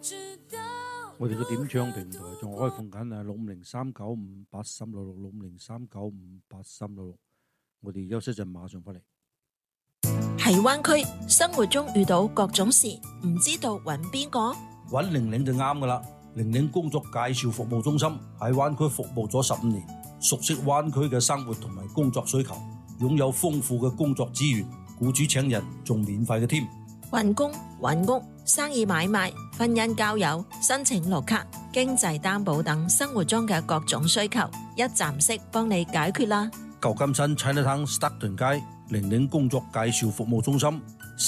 我哋個點唱平台仲開放緊啊，6503958366，6503958366。我哋休息陣，馬上翻嚟。 喺灣區生活中遇到各種事，唔知道揾邊個？ 揾玲玲就啱噶啦。玲玲工作介紹服務中心喺灣區服務咗15年，熟悉灣區嘅生活同埋工作需求，擁有豐富嘅工作資源，僱主請人仲免費嘅添。 揾工、揾屋、生意買賣、婚姻交友、申請綠卡、經濟擔保等生活中嘅各種需求，一站式幫你解決啦。 舊金山 Chinatown Stockton 街玲玲工作介紹服務中心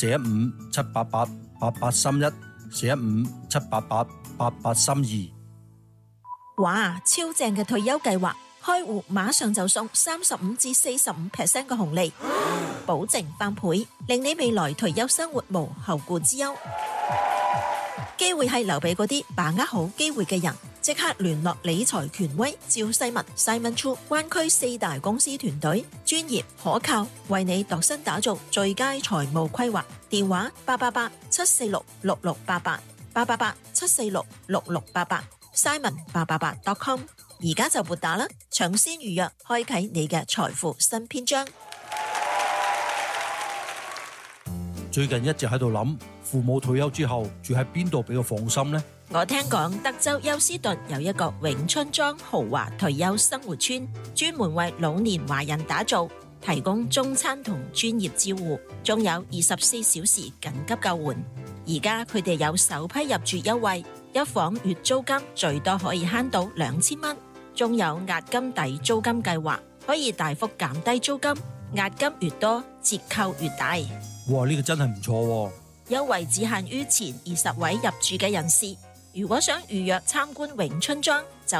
，415-788-8831，415-788-8832。 哇，超正嘅退休計劃！開戶馬上就送35%至45%嘅紅利，保證翻倍，令你未來退休生活無後顧之憂。機會係留俾嗰啲把握好機會嘅人，即刻聯絡理財權威趙世文 Simon Chu， 灣區4大公司團隊，專業可靠，為你度身打造最佳財務規劃。電話888-746-6688，888-746-6688，Simon888.com。而家就撥打啦，搶先預約，開啟你嘅財富新篇章。 最近一直喺度諗，父母退休之後住喺邊度比較放心呢？ 我聽講德州休斯頓有一個永春莊豪華退休生活村，專門為老年華人打造，提供中餐同專業照護，仲有24小時緊急救援。而家佢哋有首批入住優惠，一房月租金最多可以慳到2000蚊，仲有押金抵租金計劃，可以大幅減低租金，押金越多折扣越大。 哇，呢個真係唔錯喎！ 優惠只限於前20位入住嘅人士，如果想預約參觀永春莊，就